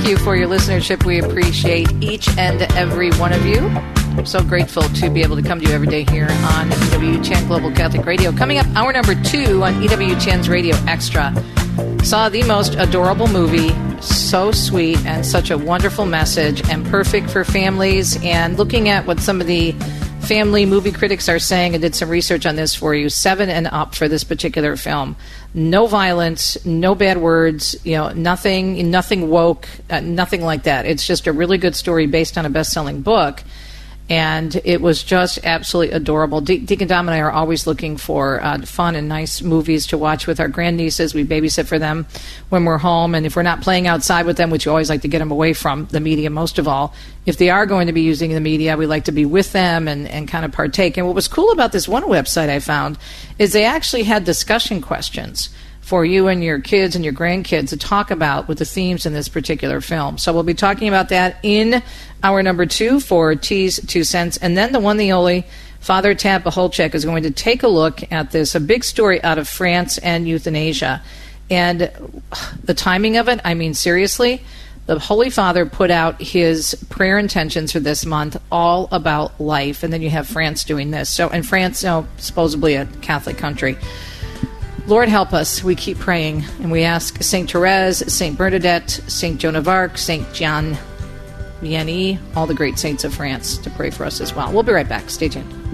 you for your listenership. We appreciate each and every one of you. I'm so grateful to be able to come to you every day here on EWTN Global Catholic Radio. Coming up, hour number 2 on EWTN's Radio Extra. Saw the most adorable movie, so sweet and such a wonderful message and perfect for families. And looking at what some of the family movie critics are saying, and did some research on this for you, 7 and up for this particular film. No violence, no bad words, nothing woke, nothing like that. It's just a really good story based on a best-selling book. And it was just absolutely adorable. Deacon Dom and I are always looking for fun and nice movies to watch with our grandnieces. We babysit for them when we're home. And if we're not playing outside with them, which we always like to get them away from the media most of all, if they are going to be using the media, we like to be with them and kind of partake. And what was cool about this one website I found is they actually had discussion questions for you and your kids and your grandkids to talk about with the themes in this particular film. So we'll be talking about that in hour number 2 for T's 2 cents. And then the one, the only, Father Tab Baholchek is going to take a look at this, a big story out of France and euthanasia. And the timing of it, I mean, seriously, the Holy Father put out his prayer intentions for this month, all about life. And then you have France doing this. So, and France, supposedly a Catholic country. Lord help us. We keep praying, and we ask St. Therese, St. Bernadette, St. Joan of Arc, St. Jean Vianney, all the great saints of France to pray for us as well. We'll be right back. Stay tuned.